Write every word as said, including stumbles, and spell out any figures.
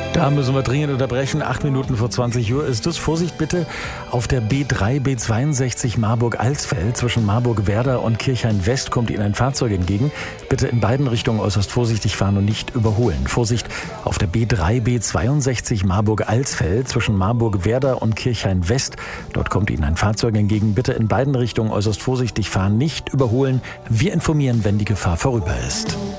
Da müssen wir dringend unterbrechen. Acht Minuten vor zwanzig Uhr ist es. Vorsicht bitte auf der B drei B zweiundsechzig Marburg-Alsfeld. Zwischen Marburg-Werder und Kirchhain-West kommt Ihnen ein Fahrzeug entgegen. Bitte in beiden Richtungen äußerst vorsichtig fahren und nicht überholen. Vorsicht auf der B drei B zweiundsechzig Marburg-Alsfeld. Zwischen Marburg-Werder und Kirchhain-West. Dort kommt Ihnen ein Fahrzeug entgegen. Bitte in beiden Richtungen äußerst vorsichtig fahren, nicht überholen. Wir informieren, wenn die Gefahr vorüber ist.